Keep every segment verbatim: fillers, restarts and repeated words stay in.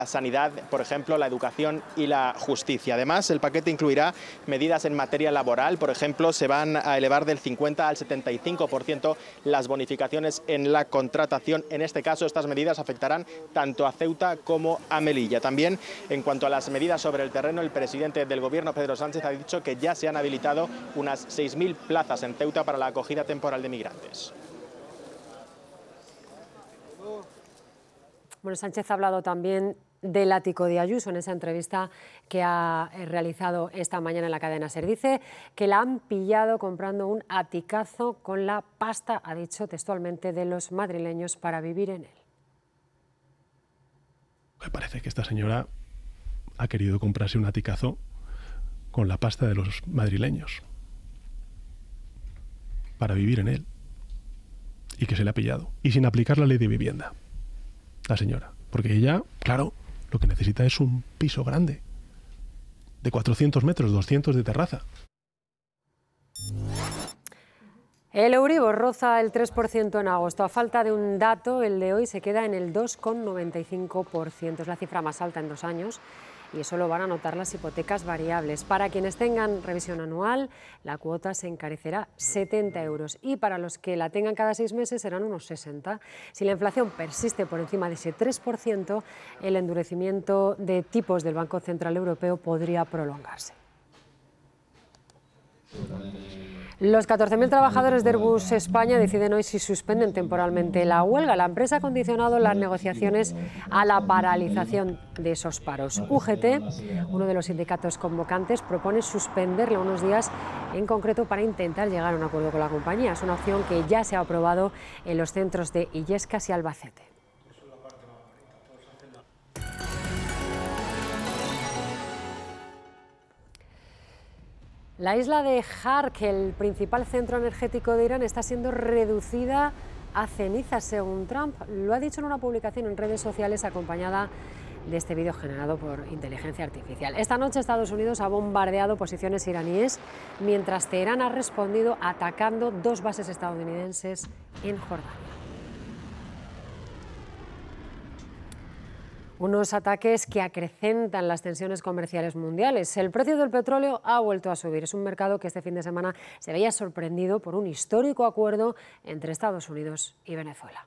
la sanidad, por ejemplo, la educación y la justicia. Además, el paquete incluirá medidas en materia laboral. Por ejemplo, se van a elevar del cincuenta al setenta y cinco por ciento las bonificaciones en la contratación. En este caso, estas medidas afectarán tanto a Ceuta como a Melilla. También, en cuanto a las medidas sobre el terreno, el presidente del Gobierno, Pedro Sánchez, ha dicho que ya se han habilitado unas seis mil plazas en Ceuta para la acogida temporal de migrantes. Bueno, Sánchez ha hablado también del ático de Ayuso en esa entrevista que ha realizado esta mañana en la cadena SER. Dice que la han pillado comprando un aticazo con la pasta, ha dicho textualmente, de los madrileños para vivir en él. Me parece que esta señora ha querido comprarse un aticazo con la pasta de los madrileños para vivir en él, y que se le ha pillado, y sin aplicar la ley de vivienda, la señora, porque ella, claro, lo que necesita es un piso grande, de cuatrocientos metros, doscientos de terraza. El Euribor roza el tres por ciento en agosto. A falta de un dato, el de hoy se queda en el dos coma noventa y cinco por ciento. Es la cifra más alta en dos años y eso lo van a notar las hipotecas variables. Para quienes tengan revisión anual, la cuota se encarecerá setenta euros y para los que la tengan cada seis meses serán unos sesenta. Si la inflación persiste por encima de ese tres por ciento, el endurecimiento de tipos del Banco Central Europeo podría prolongarse. Los catorce mil trabajadores de Airbus España deciden hoy si suspenden temporalmente la huelga. La empresa ha condicionado las negociaciones a la paralización de esos paros. U G T, uno de los sindicatos convocantes, propone suspenderla unos días en concreto para intentar llegar a un acuerdo con la compañía. Es una opción que ya se ha aprobado en los centros de Illescas y Albacete. La isla de Hark, el principal centro energético de Irán, está siendo reducida a cenizas, según Trump. Lo ha dicho en una publicación en redes sociales acompañada de este vídeo generado por inteligencia artificial. Esta noche Estados Unidos ha bombardeado posiciones iraníes, mientras Teherán ha respondido atacando dos bases estadounidenses en Jordania. Unos ataques que acrecentan las tensiones comerciales mundiales. El precio del petróleo ha vuelto a subir. Es un mercado que este fin de semana se veía sorprendido por un histórico acuerdo entre Estados Unidos y Venezuela.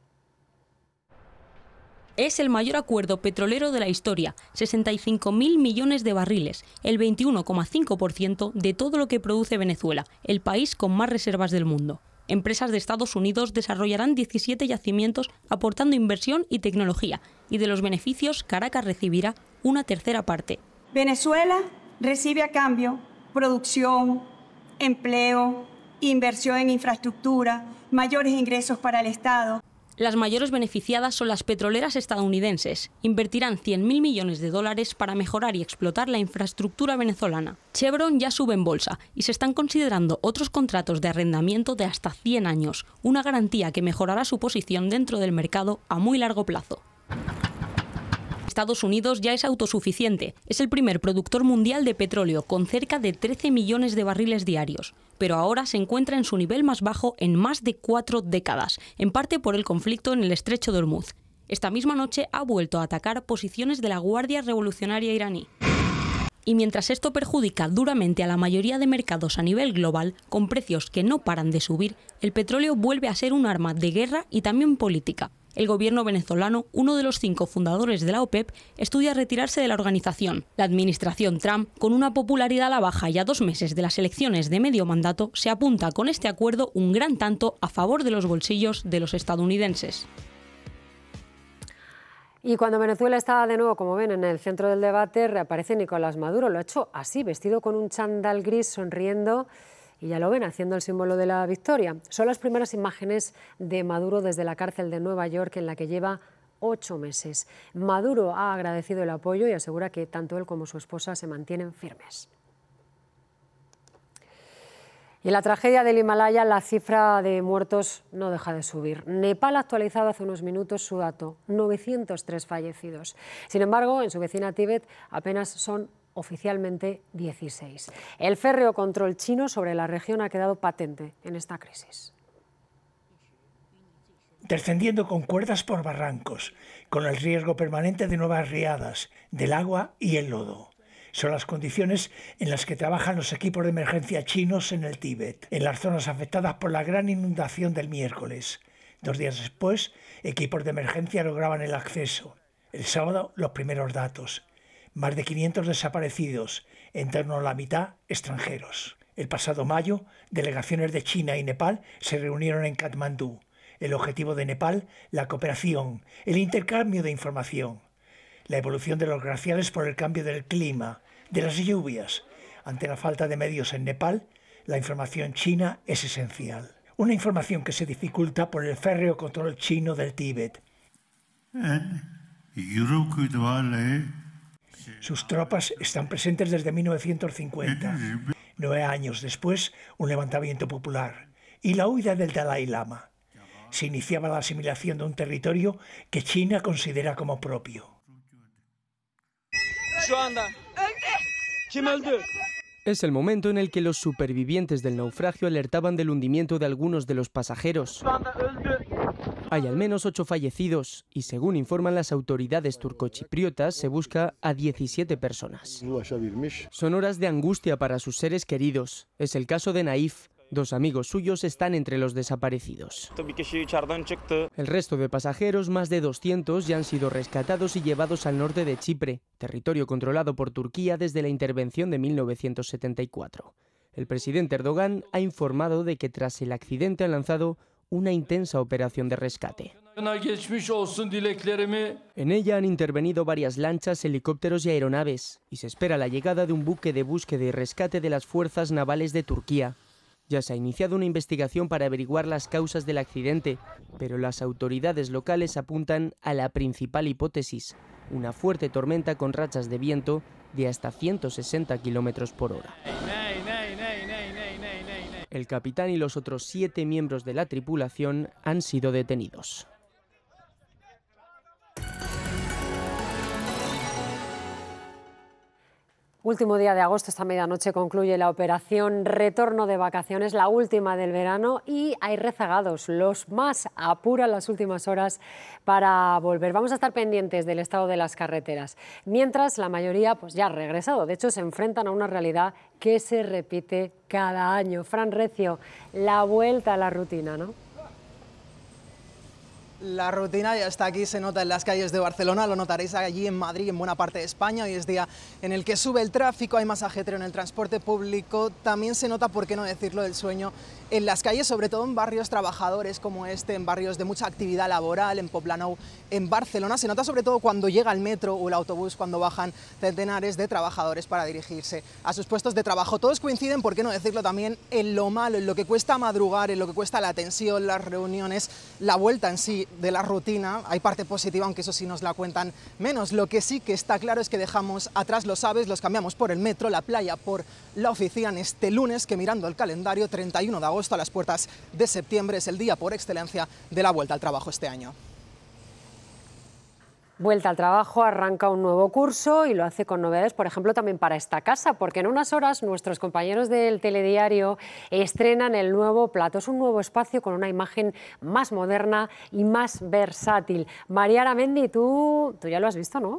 Es el mayor acuerdo petrolero de la historia, sesenta y cinco mil millones de barriles, el veintiuno coma cinco por ciento de todo lo que produce Venezuela, el país con más reservas del mundo. Empresas de Estados Unidos desarrollarán diecisiete yacimientos aportando inversión y tecnología, y de los beneficios Caracas recibirá una tercera parte. Venezuela recibe a cambio producción, empleo, inversión en infraestructura, mayores ingresos para el Estado. Las mayores beneficiadas son las petroleras estadounidenses. Invertirán cien mil millones de dólares para mejorar y explotar la infraestructura venezolana. Chevron ya sube en bolsa y se están considerando otros contratos de arrendamiento de hasta cien años, una garantía que mejorará su posición dentro del mercado a muy largo plazo. Estados Unidos ya es autosuficiente. Es el primer productor mundial de petróleo, con cerca de trece millones de barriles diarios. Pero ahora se encuentra en su nivel más bajo en más de cuatro décadas, en parte por el conflicto en el estrecho de Hormuz. Esta misma noche ha vuelto a atacar posiciones de la Guardia Revolucionaria iraní. Y mientras esto perjudica duramente a la mayoría de mercados a nivel global, con precios que no paran de subir, el petróleo vuelve a ser un arma de guerra y también política. El gobierno venezolano, uno de los cinco fundadores de la OPEP, estudia retirarse de la organización. La administración Trump, con una popularidad a la baja y a dos meses de las elecciones de medio mandato, se apunta con este acuerdo un gran tanto a favor de los bolsillos de los estadounidenses. Y cuando Venezuela está de nuevo, como ven, en el centro del debate, reaparece Nicolás Maduro. Lo ha hecho así, vestido con un chándal gris, sonriendo. Y ya lo ven, haciendo el símbolo de la victoria. Son las primeras imágenes de Maduro desde la cárcel de Nueva York, en la que lleva ocho meses. Maduro ha agradecido el apoyo y asegura que tanto él como su esposa se mantienen firmes. Y en la tragedia del Himalaya, la cifra de muertos no deja de subir. Nepal ha actualizado hace unos minutos su dato, novecientos tres fallecidos. Sin embargo, en su vecina Tíbet apenas son oficialmente dieciséis. El férreo control chino sobre la región ha quedado patente en esta crisis. descendiendo con cuerdas por barrancos, con el riesgo permanente de nuevas riadas, del agua y el lodo. Son las condiciones en las que trabajan los equipos de emergencia chinos en el Tíbet, en las zonas afectadas por la gran inundación del miércoles. Dos días después, equipos de emergencia lograban el acceso. El sábado, los primeros datos. Más de quinientos desaparecidos, en torno a la mitad extranjeros. El pasado mayo, delegaciones de China y Nepal se reunieron en Katmandú. El objetivo de Nepal, la cooperación, el intercambio de información, la evolución de los glaciares por el cambio del clima, de las lluvias. Ante la falta de medios en Nepal, la información china es esencial. Una información que se dificulta por el férreo control chino del Tíbet. Sus tropas están presentes desde mil novecientos cincuenta. Nueve años después, un levantamiento popular y la huida del Dalai Lama. Se iniciaba la asimilación de un territorio que China considera como propio. Es el momento en el que los supervivientes del naufragio alertaban del hundimiento de algunos de los pasajeros. Hay al menos ocho fallecidos y, según informan las autoridades turcochipriotas, se busca a diecisiete personas. Son horas de angustia para sus seres queridos. Es el caso de Naif. Dos amigos suyos están entre los desaparecidos. El resto de pasajeros, más de doscientos, ya han sido rescatados y llevados al norte de Chipre, territorio controlado por Turquía desde la intervención de mil novecientos setenta y cuatro. El presidente Erdogan ha informado de que tras el accidente han lanzado una intensa operación de rescate. En ella han intervenido varias lanchas, helicópteros y aeronaves, y se espera la llegada de un buque de búsqueda y rescate de las fuerzas navales de Turquía. Ya se ha iniciado una investigación para averiguar las causas del accidente, pero las autoridades locales apuntan a la principal hipótesis, una fuerte tormenta con rachas de viento de hasta ciento sesenta kilómetros por hora. El capitán y los otros siete miembros de la tripulación han sido detenidos. Último día de agosto, esta medianoche concluye la operación Retorno de Vacaciones, la última del verano, y hay rezagados. Los más apuran las últimas horas para volver. Vamos a estar pendientes del estado de las carreteras. Mientras, la mayoría pues ya ha regresado. De hecho, se enfrentan a una realidad que se repite cada año. Fran Recio, la vuelta a la rutina, ¿no? La rutina ya está aquí, se nota en las calles de Barcelona, lo notaréis allí en Madrid y en buena parte de España. Hoy es día en el que sube el tráfico, hay más ajetreo en el transporte público, también se nota, por qué no decirlo, el sueño en las calles, sobre todo en barrios trabajadores como este, en barrios de mucha actividad laboral, en Poblenou, en Barcelona. Se nota sobre todo cuando llega el metro o el autobús, cuando bajan centenares de trabajadores para dirigirse a sus puestos de trabajo. Todos coinciden, por qué no decirlo también, en lo malo, en lo que cuesta madrugar, en lo que cuesta la tensión, las reuniones, la vuelta en sí de la rutina. Hay parte positiva, aunque eso sí nos la cuentan menos. Lo que sí que está claro es que dejamos atrás los aves, los cambiamos por el metro, la playa por la oficina. Este lunes, que mirando el calendario, treinta y uno de agosto, a las puertas de septiembre, es el día por excelencia de la vuelta al trabajo este año. Vuelta al trabajo, arranca un nuevo curso y lo hace con novedades, por ejemplo, también para esta casa, porque en unas horas nuestros compañeros del telediario estrenan el nuevo plato. Es un nuevo espacio con una imagen más moderna y más versátil. María Aramendi, tú, tú ya lo has visto, ¿no?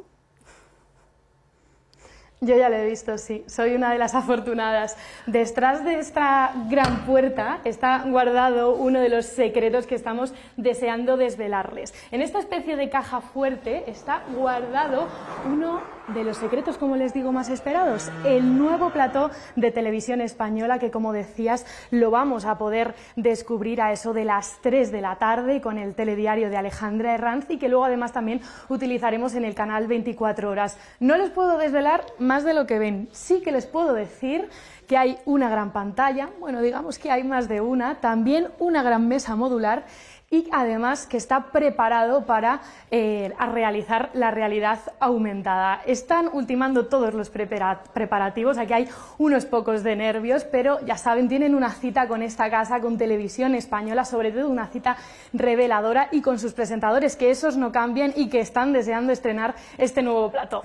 Yo ya lo he visto, sí. Soy una de las afortunadas. Detrás de esta gran puerta está guardado uno de los secretos que estamos deseando desvelarles. En esta especie de caja fuerte está guardado uno de los secretos, como les digo, más esperados. El nuevo plató de Televisión Española, que, como decías, lo vamos a poder descubrir a eso de las tres de la tarde con el telediario de Alejandra Herranz, y que luego además también utilizaremos en el canal veinticuatro horas. No les puedo desvelar más de lo que ven. Sí que les puedo decir que hay una gran pantalla, bueno, digamos que hay más de una, también una gran mesa modular, y además que está preparado para eh, a realizar la realidad aumentada. Están ultimando todos los preparativos, aquí hay unos pocos de nervios, pero ya saben, tienen una cita con esta casa, con Televisión Española, sobre todo una cita reveladora, y con sus presentadores, que esos no cambian y que están deseando estrenar este nuevo plató.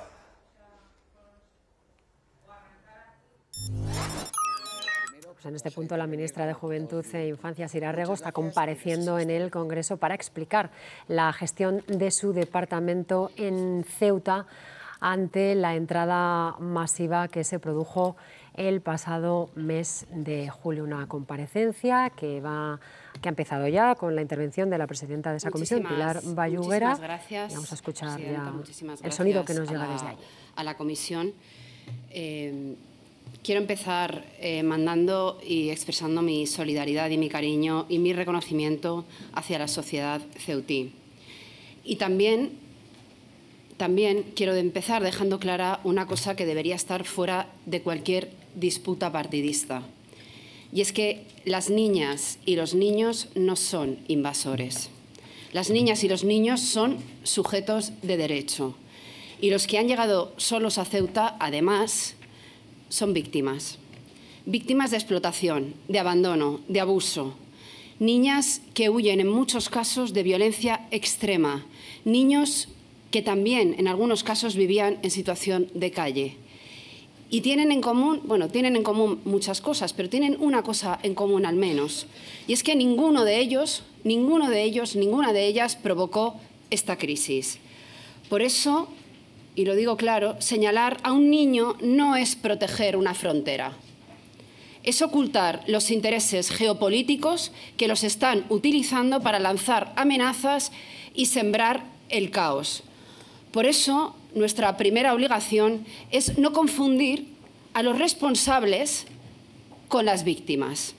Pues en este punto la ministra de Juventud e Infancia, Sira Rego, está compareciendo en el Congreso para explicar la gestión de su departamento en Ceuta ante la entrada masiva que se produjo el pasado mes de julio. Una comparecencia que va que ha empezado ya con la intervención de la presidenta de esa comisión, Pilar Bayuguera. Muchísimas gracias. Y vamos a escuchar ya muchísimas el sonido que nos gracias llega a la, desde allí. A la comisión. Eh, quiero empezar eh, mandando y expresando mi solidaridad y mi cariño y mi reconocimiento hacia la sociedad ceutí. Y también, también quiero empezar dejando clara una cosa que debería estar fuera de cualquier disputa partidista. Y es que las niñas y los niños no son invasores. Las niñas y los niños son sujetos de derecho. Y los que han llegado solos a Ceuta, además, son víctimas. Víctimas de explotación, de abandono, de abuso. Niñas que huyen en muchos casos de violencia extrema. Niños que también en algunos casos vivían en situación de calle. Y tienen en común, bueno, tienen en común muchas cosas, pero tienen una cosa en común al menos. Y es que ninguno de ellos, ninguno de ellos, ninguna de ellas provocó esta crisis. Por eso, y lo digo claro, señalar a un niño no es proteger una frontera. Es ocultar los intereses geopolíticos que los están utilizando para lanzar amenazas y sembrar el caos. Por eso, nuestra primera obligación es no confundir a los responsables con las víctimas.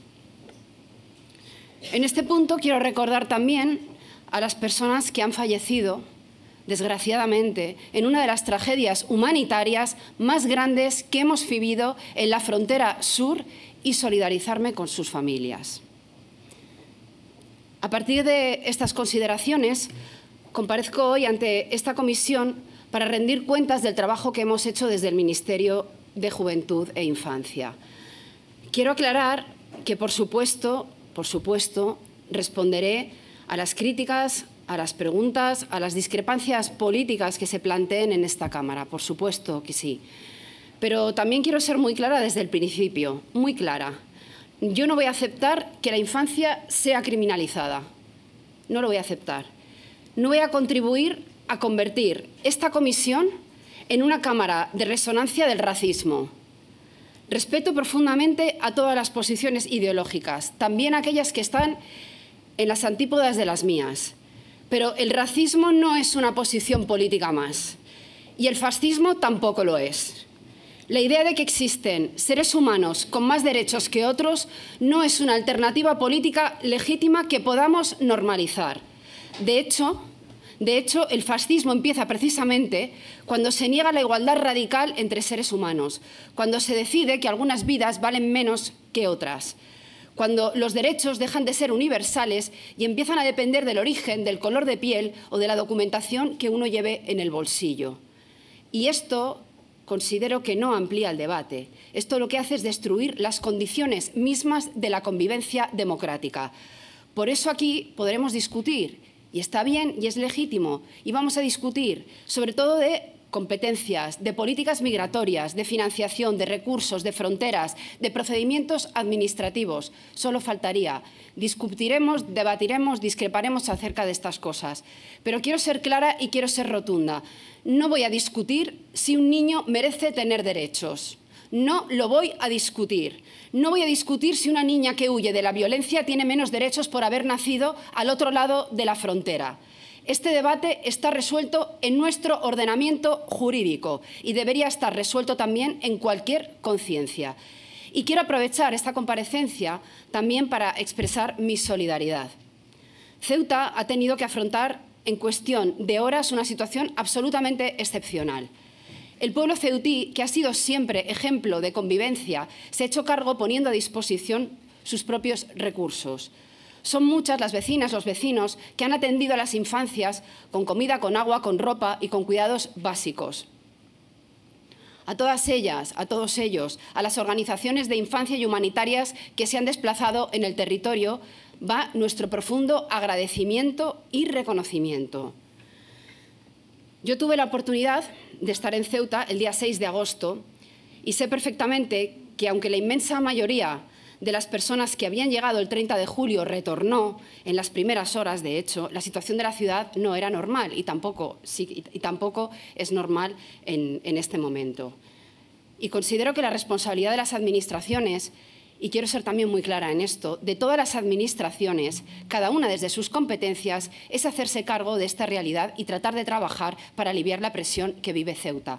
En este punto quiero recordar también a las personas que han fallecido, desgraciadamente, en una de las tragedias humanitarias más grandes que hemos vivido en la frontera sur y solidarizarme con sus familias. A partir de estas consideraciones, comparezco hoy ante esta comisión para rendir cuentas del trabajo que hemos hecho desde el Ministerio de Juventud e Infancia. Quiero aclarar que, por supuesto, por supuesto, responderé a las críticas, a las preguntas, a las discrepancias políticas que se planteen en esta Cámara. Por supuesto que sí. Pero también quiero ser muy clara desde el principio, muy clara. Yo no voy a aceptar que la infancia sea criminalizada. No lo voy a aceptar. No voy a contribuir a convertir esta comisión en una cámara de resonancia del racismo. Respeto profundamente a todas las posiciones ideológicas, también aquellas que están en las antípodas de las mías. Pero el racismo no es una posición política más, y el fascismo tampoco lo es. La idea de que existen seres humanos con más derechos que otros no es una alternativa política legítima que podamos normalizar. De hecho, De hecho, el fascismo empieza precisamente cuando se niega la igualdad radical entre seres humanos, cuando se decide que algunas vidas valen menos que otras, cuando los derechos dejan de ser universales y empiezan a depender del origen, del color de piel o de la documentación que uno lleve en el bolsillo. Y esto considero que no amplía el debate. Esto lo que hace es destruir las condiciones mismas de la convivencia democrática. Por eso aquí podremos discutir. Y está bien y es legítimo. Y vamos a discutir sobre todo de competencias, de políticas migratorias, de financiación, de recursos, de fronteras, de procedimientos administrativos. Solo faltaría. Discutiremos, debatiremos, discreparemos acerca de estas cosas. Pero quiero ser clara y quiero ser rotunda. No voy a discutir si un niño merece tener derechos. No lo voy a discutir. No voy a discutir si una niña que huye de la violencia tiene menos derechos por haber nacido al otro lado de la frontera. Este debate está resuelto en nuestro ordenamiento jurídico y debería estar resuelto también en cualquier conciencia. Y quiero aprovechar esta comparecencia también para expresar mi solidaridad. Ceuta ha tenido que afrontar en cuestión de horas una situación absolutamente excepcional. El pueblo ceutí, que ha sido siempre ejemplo de convivencia, se ha hecho cargo poniendo a disposición sus propios recursos. Son muchas las vecinas, los vecinos, que han atendido a las infancias con comida, con agua, con ropa y con cuidados básicos. A todas ellas, a todos ellos, a las organizaciones de infancia y humanitarias que se han desplazado en el territorio, va nuestro profundo agradecimiento y reconocimiento. Yo tuve la oportunidad de estar en Ceuta el día seis de agosto y sé perfectamente que, aunque la inmensa mayoría de las personas que habían llegado el treinta de julio retornó en las primeras horas, de hecho, la situación de la ciudad no era normal y tampoco, sí, y tampoco es normal en, en este momento. Y considero que la responsabilidad de las administraciones, y quiero ser también muy clara en esto, de todas las administraciones, cada una desde sus competencias, es hacerse cargo de esta realidad y tratar de trabajar para aliviar la presión que vive Ceuta.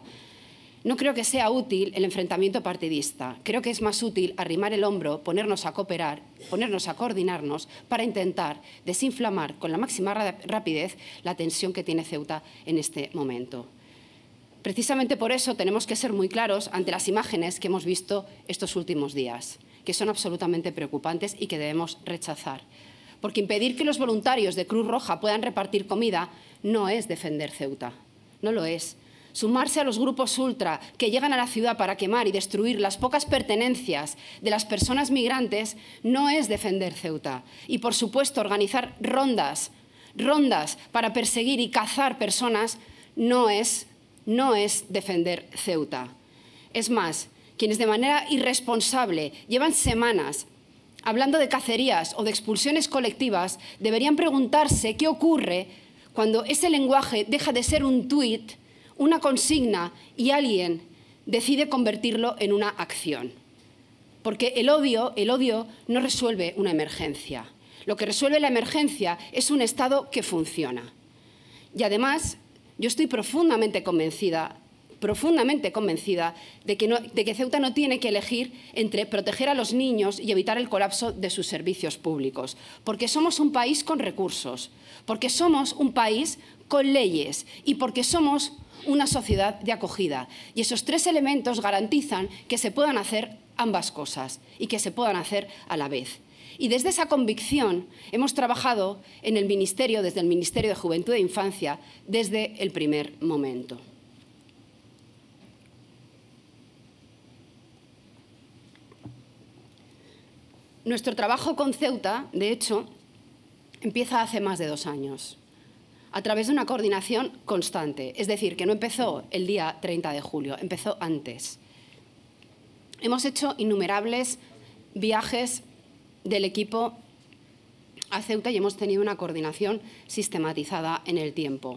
No creo que sea útil el enfrentamiento partidista. Creo que es más útil arrimar el hombro, ponernos a cooperar, ponernos a coordinarnos para intentar desinflamar con la máxima rapidez la tensión que tiene Ceuta en este momento. Precisamente por eso tenemos que ser muy claros ante las imágenes que hemos visto estos últimos días, que son absolutamente preocupantes y que debemos rechazar. Porque impedir que los voluntarios de Cruz Roja puedan repartir comida no es defender Ceuta, no lo es. Sumarse a los grupos ultra que llegan a la ciudad para quemar y destruir las pocas pertenencias de las personas migrantes no es defender Ceuta. Y, por supuesto, organizar rondas, rondas para perseguir y cazar personas no es, no es defender Ceuta. Es más, quienes de manera irresponsable llevan semanas hablando de cacerías o de expulsiones colectivas deberían preguntarse qué ocurre cuando ese lenguaje deja de ser un tuit, una consigna y alguien decide convertirlo en una acción. Porque el odio, el odio no resuelve una emergencia. Lo que resuelve la emergencia es un Estado que funciona. Y además, yo estoy profundamente convencida, profundamente convencida de que, no, de que Ceuta no tiene que elegir entre proteger a los niños y evitar el colapso de sus servicios públicos. Porque somos un país con recursos, porque somos un país con leyes y porque somos una sociedad de acogida. Y esos tres elementos garantizan que se puedan hacer ambas cosas y que se puedan hacer a la vez. Y desde esa convicción hemos trabajado en el Ministerio, desde el Ministerio de Juventud e Infancia, desde el primer momento. Nuestro trabajo con Ceuta, de hecho, empieza hace más de dos años. A través de una coordinación constante, es decir, que no empezó el día treinta de julio, empezó antes. Hemos hecho innumerables viajes del equipo a Ceuta y hemos tenido una coordinación sistematizada en el tiempo.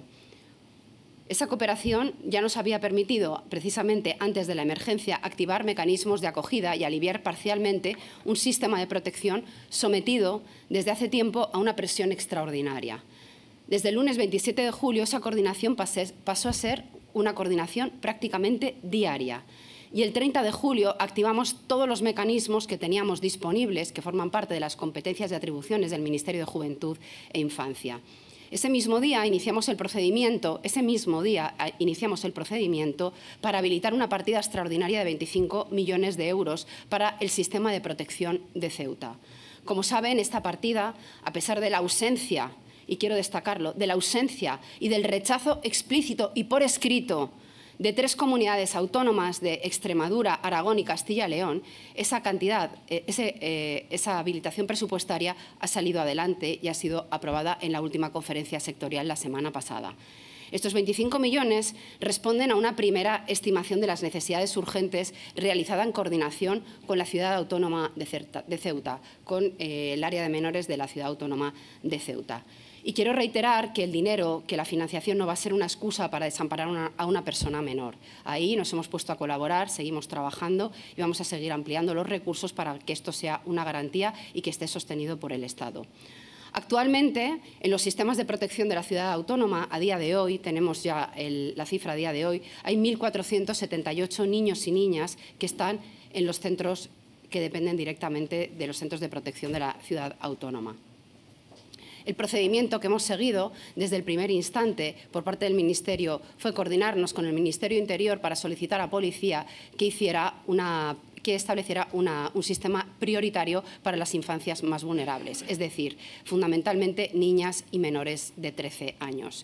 Esa cooperación ya nos había permitido, precisamente antes de la emergencia, activar mecanismos de acogida y aliviar parcialmente un sistema de protección sometido desde hace tiempo a una presión extraordinaria. Desde el lunes veintisiete de julio esa coordinación pasó a ser una coordinación prácticamente diaria. Y el treinta de julio activamos todos los mecanismos que teníamos disponibles, que forman parte de las competencias y atribuciones del Ministerio de Juventud e Infancia. Ese mismo día iniciamos el procedimiento, ese mismo día iniciamos el procedimiento para habilitar una partida extraordinaria de veinticinco millones de euros para el sistema de protección de Ceuta. Como saben, esta partida, a pesar de la ausencia, y quiero destacarlo, de la ausencia y del rechazo explícito y por escrito de tres comunidades autónomas de Extremadura, Aragón y Castilla y León, esa cantidad, ese, eh, esa habilitación presupuestaria ha salido adelante y ha sido aprobada en la última conferencia sectorial la semana pasada. Estos veinticinco millones responden a una primera estimación de las necesidades urgentes realizada en coordinación con la Ciudad Autónoma de Ceuta, con eh, el área de menores de la Ciudad Autónoma de Ceuta. Y quiero reiterar que el dinero, que la financiación no va a ser una excusa para desamparar una, a una persona menor. Ahí nos hemos puesto a colaborar, seguimos trabajando y vamos a seguir ampliando los recursos para que esto sea una garantía y que esté sostenido por el Estado. Actualmente, en los sistemas de protección de la ciudad autónoma, a día de hoy, tenemos ya el, la cifra a día de hoy, hay mil cuatrocientos setenta y ocho niños y niñas que están en los centros que dependen directamente de los centros de protección de la ciudad autónoma. El procedimiento que hemos seguido desde el primer instante por parte del Ministerio fue coordinarnos con el Ministerio Interior para solicitar a Policía que hiciera una que estableciera una, un sistema prioritario para las infancias más vulnerables, es decir, fundamentalmente niñas y menores de trece años.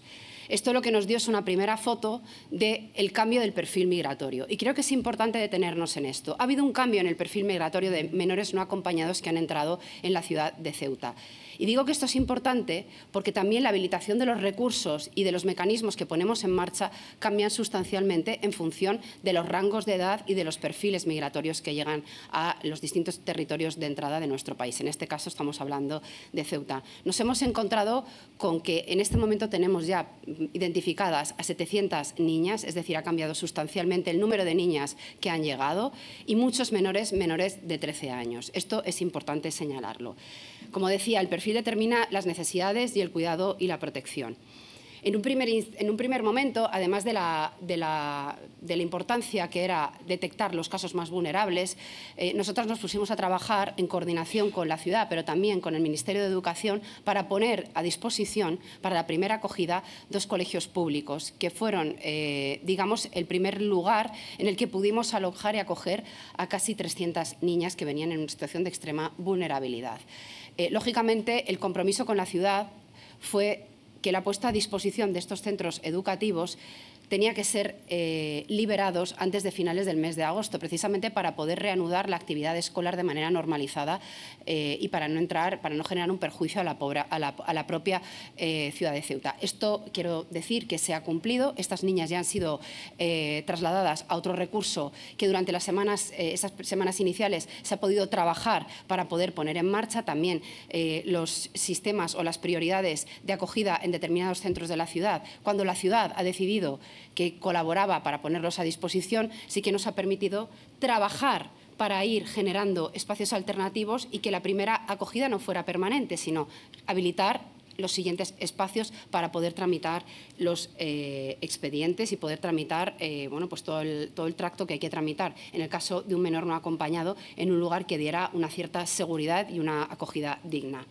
Esto lo que nos dio es una primera foto del cambio del perfil migratorio. Y creo que es importante detenernos en esto. Ha habido un cambio en el perfil migratorio de menores no acompañados que han entrado en la ciudad de Ceuta. Y digo que esto es importante porque también la habilitación de los recursos y de los mecanismos que ponemos en marcha cambian sustancialmente en función de los rangos de edad y de los perfiles migratorios que llegan a los distintos territorios de entrada de nuestro país. En este caso estamos hablando de Ceuta. Nos hemos encontrado con que en este momento tenemos ya identificadas a setecientas niñas, es decir, ha cambiado sustancialmente el número de niñas que han llegado y muchos menores menores de trece años. Esto es importante señalarlo. Como decía, el perfil determina las necesidades y el cuidado y la protección. En un primer, en un primer momento, además de la, de, la, de la importancia que era detectar los casos más vulnerables, eh, nosotras nos pusimos a trabajar en coordinación con la ciudad, pero también con el Ministerio de Educación, para poner a disposición para la primera acogida dos colegios públicos, que fueron, eh, digamos, el primer lugar en el que pudimos alojar y acoger a casi trescientas niñas que venían en una situación de extrema vulnerabilidad. Eh, lógicamente, el compromiso con la ciudad fue que la puesta a disposición de estos centros educativos tenía que ser eh, liberados antes de finales del mes de agosto, precisamente para poder reanudar la actividad escolar de manera normalizada eh, y para no entrar, para no generar un perjuicio a la, pobre, a la, a la propia eh, ciudad de Ceuta. Esto quiero decir que se ha cumplido. Estas niñas ya han sido eh, trasladadas a otro recurso que durante las semanas, eh, esas semanas iniciales se ha podido trabajar para poder poner en marcha también eh, los sistemas o las prioridades de acogida en determinados centros de la ciudad. Cuando la ciudad ha decidido que colaboraba para ponerlos a disposición, sí que nos ha permitido trabajar para ir generando espacios alternativos y que la primera acogida no fuera permanente, sino habilitar los siguientes espacios para poder tramitar los eh, expedientes y poder tramitar eh, bueno, pues todo, el, todo el tracto que hay que tramitar en el caso de un menor no acompañado en un lugar que diera una cierta seguridad y una acogida digna.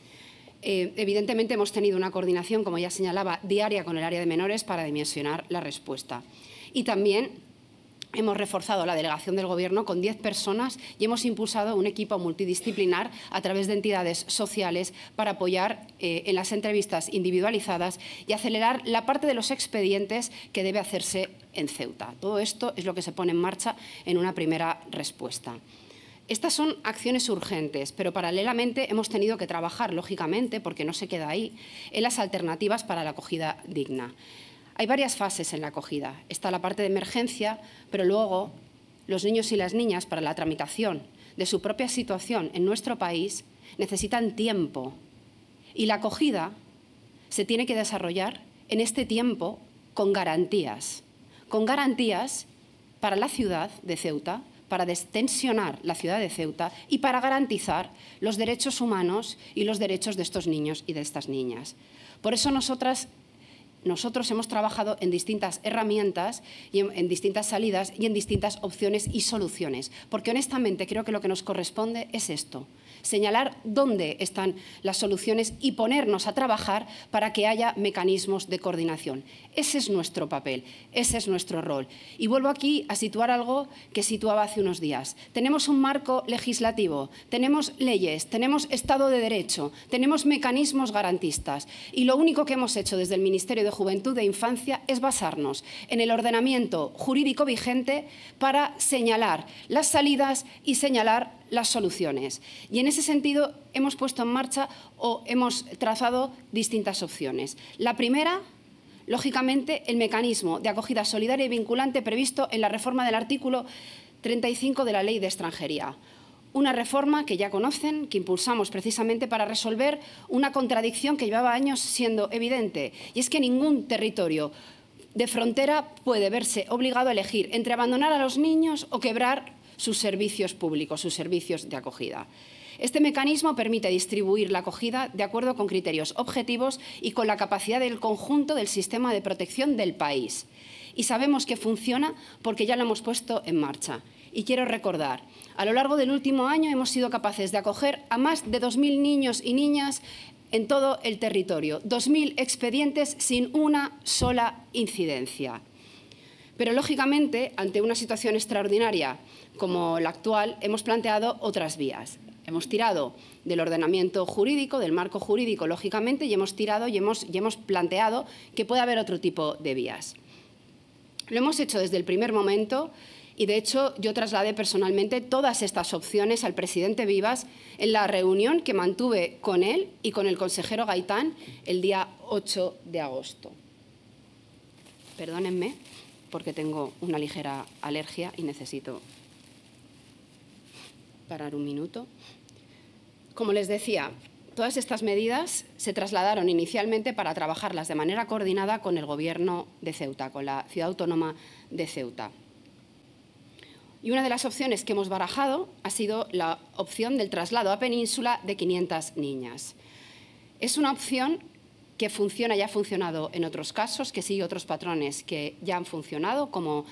Eh, evidentemente hemos tenido una coordinación, como ya señalaba, diaria con el área de menores para dimensionar la respuesta. Y también hemos reforzado la delegación del Gobierno con diez personas y hemos impulsado un equipo multidisciplinar a través de entidades sociales para apoyar eh, en las entrevistas individualizadas y acelerar la parte de los expedientes que debe hacerse en Ceuta. Todo esto es lo que se pone en marcha en una primera respuesta. Estas son acciones urgentes, pero paralelamente hemos tenido que trabajar, lógicamente, porque no se queda ahí, en las alternativas para la acogida digna. Hay varias fases en la acogida. Está la parte de emergencia, pero luego los niños y las niñas, para la tramitación de su propia situación en nuestro país, necesitan tiempo. Y la acogida se tiene que desarrollar en este tiempo con garantías. Con garantías para la ciudad de Ceuta, para destensionar la ciudad de Ceuta y para garantizar los derechos humanos y los derechos de estos niños y de estas niñas. Por eso nosotras, nosotros hemos trabajado en distintas herramientas, y en, en distintas salidas y en distintas opciones y soluciones, porque honestamente creo que lo que nos corresponde es esto: señalar dónde están las soluciones y ponernos a trabajar para que haya mecanismos de coordinación. Ese es nuestro papel, ese es nuestro rol. Y vuelvo aquí a situar algo que situaba hace unos días. Tenemos un marco legislativo, tenemos leyes, tenemos Estado de Derecho, tenemos mecanismos garantistas. Y lo único que hemos hecho desde el Ministerio de Juventud e Infancia es basarnos en el ordenamiento jurídico vigente para señalar las salidas y señalar las soluciones. Y en ese sentido hemos puesto en marcha o hemos trazado distintas opciones. La primera, lógicamente, el mecanismo de acogida solidaria y vinculante previsto en la reforma del artículo treinta y cinco de la Ley de Extranjería. Una reforma que ya conocen, que impulsamos precisamente para resolver una contradicción que llevaba años siendo evidente, y es que ningún territorio de frontera puede verse obligado a elegir entre abandonar a los niños o quebrar sus servicios públicos, sus servicios de acogida. Este mecanismo permite distribuir la acogida de acuerdo con criterios objetivos y con la capacidad del conjunto del sistema de protección del país. Y sabemos que funciona porque ya lo hemos puesto en marcha. Y quiero recordar, a lo largo del último año hemos sido capaces de acoger a más de dos mil niños y niñas en todo el territorio, dos mil expedientes sin una sola incidencia. Pero, lógicamente, ante una situación extraordinaria como la actual, hemos planteado otras vías. Hemos tirado del ordenamiento jurídico, del marco jurídico, lógicamente, y hemos tirado y hemos, y hemos planteado que puede haber otro tipo de vías. Lo hemos hecho desde el primer momento y, de hecho, yo trasladé personalmente todas estas opciones al presidente Vivas en la reunión que mantuve con él y con el consejero Gaitán el día ocho de agosto. Perdónenme, porque tengo una ligera alergia y necesito parar un minuto. Como les decía, todas estas medidas se trasladaron inicialmente para trabajarlas de manera coordinada con el Gobierno de Ceuta, con la Ciudad Autónoma de Ceuta. Y una de las opciones que hemos barajado ha sido la opción del traslado a Península de quinientas niñas. Es una opción que funciona y ha funcionado en otros casos, que sigue otros patrones que ya han funcionado, como